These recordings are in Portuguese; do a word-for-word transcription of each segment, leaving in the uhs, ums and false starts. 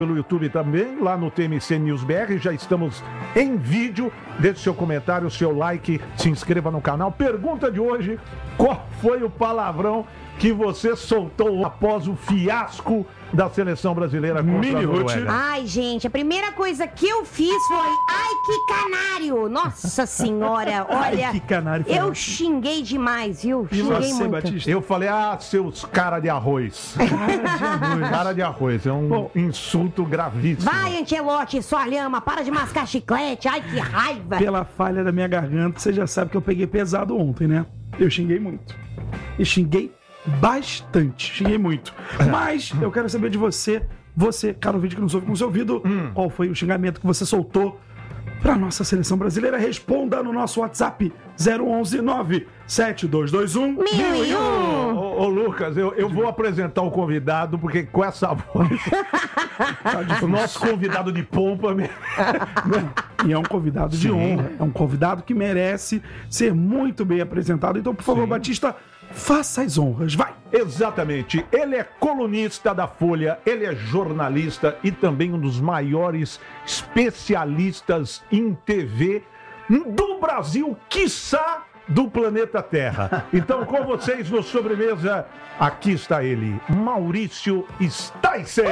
Pelo YouTube também, lá no T M C News B R, já estamos em vídeo. Deixe seu comentário, seu like, se inscreva no canal. Pergunta de hoje: qual foi o palavrão que você soltou após o fiasco da seleção brasileira contra Mini a Noruega? Ai, gente, a primeira coisa que eu fiz foi: ai, que canário! Nossa senhora, olha, Ai, que canário foi eu ótimo. xinguei demais, viu? E Xinguei você, muito. Batista? Eu falei, ah, seus cara de arroz. Cara de arroz, é um Bom, insulto gravíssimo. Vai, Ancelotti, sua lhama, para de mascar chiclete, ai, que raiva! Pela falha da minha garganta, você já sabe que eu peguei pesado ontem, né? Eu xinguei muito. E xinguei bastante. Xinguei muito. Mas eu quero saber de você, você, caro vídeo que nos ouve com o seu ouvido, Hum. qual foi o xingamento que você soltou pra nossa seleção brasileira? Responda no nosso WhatsApp zero onze nove sete dois dois um Mil e um! Ô, ô, Lucas, eu, eu vou apresentar o convidado, porque com essa voz, o nosso convidado de pompa mesmo. E é um convidado de Sim. honra. É um convidado que merece ser muito bem apresentado. Então, por favor, Sim. Batista, faça as honras. Vai! Exatamente. Ele é colunista da Folha, ele é jornalista e também um dos maiores especialistas em T V do Brasil, quiçá do planeta Terra. Então, com vocês no Sobremesa, aqui está ele, Maurício Sticer.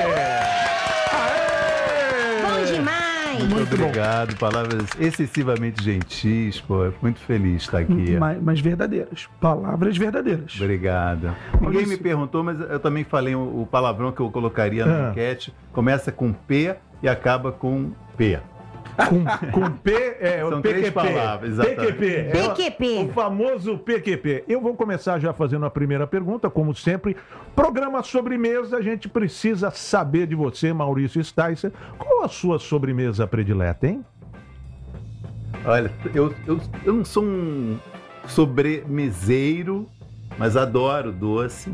Aê! Bom demais! Muito, Muito bom. obrigado, palavras excessivamente gentis, pô, muito feliz de estar aqui. Mas, mas verdadeiras. Palavras verdadeiras. Obrigado. Ninguém Maurício. me perguntou, mas eu também falei o, o palavrão que eu colocaria na Ah. enquete. Começa com P e acaba com P. Com, com P, é o São P Q P. três palavras, exatamente. P Q P. é P Q P. O famoso P Q P. Eu vou começar já fazendo a primeira pergunta, como sempre. Programa Sobremesa, a gente precisa saber de você, Maurício Sticer. Qual a sua sobremesa predileta, hein? Olha, eu, eu, eu não sou um sobremeseiro, mas adoro doce.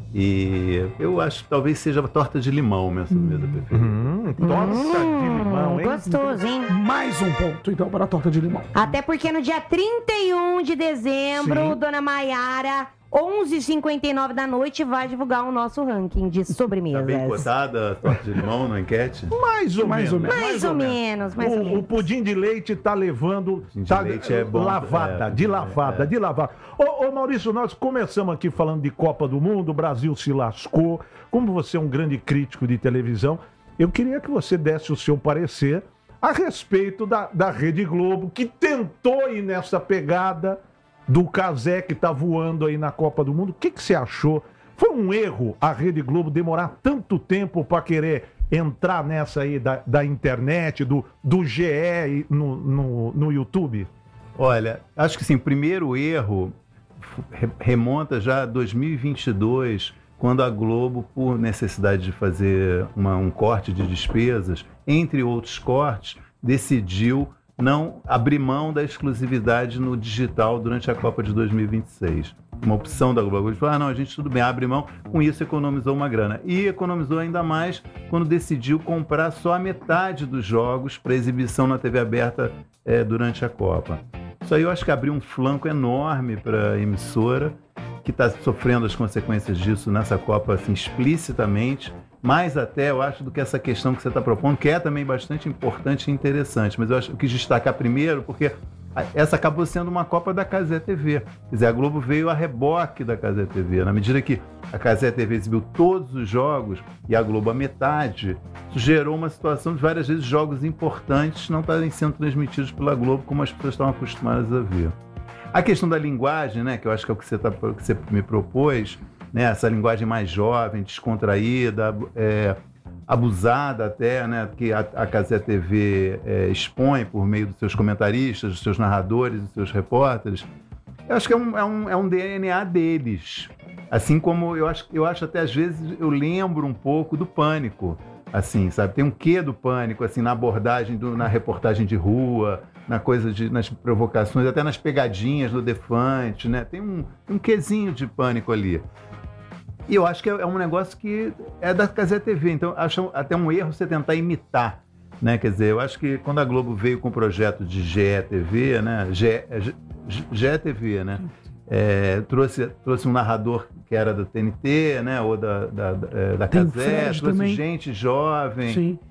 E eu acho que talvez seja a torta de limão, minha sobremesa preferida. Hum, torta de limão, hein? Gostoso, hein? Mais um ponto, então, para a torta de limão. Até porque no dia trinta e um de dezembro, Sim. Dona Maiara, onze e cinquenta e nove da noite, vai divulgar o nosso ranking de sobremesas. Tá bem cotada a torta de limão na enquete? Mais ou Mais ou menos. menos. Mais ou menos, mais ou O, o menos. pudim de leite tá levando. Pudim de tá leite é bom, lavada, é, de lavada, é. de lavada. Ô, ô, Maurício, nós começamos aqui falando de Copa do Mundo, o Brasil se lascou. Como você é um grande crítico de televisão, eu queria que você desse o seu parecer a respeito da, da Rede Globo, que tentou ir nessa pegada do Cazé que tá voando aí na Copa do Mundo. O que, que você achou? Foi um erro a Rede Globo demorar tanto tempo para querer entrar nessa aí da, da internet, do, do G E no, no, no YouTube? Olha, acho que sim, o primeiro erro re- remonta já a dois mil e vinte e dois, quando a Globo, por necessidade de fazer uma- um corte de despesas, entre outros cortes, decidiu não abrir mão da exclusividade no digital durante a Copa de dois mil e vinte e seis. Uma opção da Globo. Eles falaram, ah, não, a gente tudo bem, abre mão. Com isso economizou uma grana. E economizou ainda mais quando decidiu comprar só a metade dos jogos para exibição na T V aberta eh, durante a Copa. Isso aí eu acho que abriu um flanco enorme para a emissora, que está sofrendo as consequências disso nessa Copa assim, explicitamente. Mais até, eu acho, do que essa questão que você está propondo, que é também bastante importante e interessante. Mas eu acho que eu quis destacar primeiro, porque essa acabou sendo uma Copa da Cazé T V. Quer dizer, a Globo veio a reboque da Cazé T V. Na medida que a Cazé T V exibiu todos os jogos e a Globo a metade, isso gerou uma situação de várias vezes jogos importantes não estarem sendo transmitidos pela Globo como as pessoas estão acostumadas a ver. A questão da linguagem, né, que eu acho que é o que você, tá, que você me propôs, né, essa linguagem mais jovem, descontraída, é, abusada até, né, que a, a Cazé T V é, expõe por meio dos seus comentaristas, dos seus narradores, dos seus repórteres. Eu acho que é um, é um, é um D N A deles. Assim como eu acho, eu acho até às vezes eu lembro um pouco do Pânico, assim, sabe? Tem um quê do Pânico, assim, na abordagem, do, na reportagem de rua, na coisa de, nas provocações, até nas pegadinhas do Defante, né? Tem um, um quezinho de Pânico ali. E eu acho que é um negócio que é da Cazé T V, então acho até um erro você tentar imitar, né? Quer dizer, eu acho que quando a Globo veio com o projeto de G E T V, né? G E T V, né? É, trouxe, trouxe um narrador que era do T N T, né? Ou da, da, da, da Tem o Casé, Fred trouxe também. gente jovem. Sim.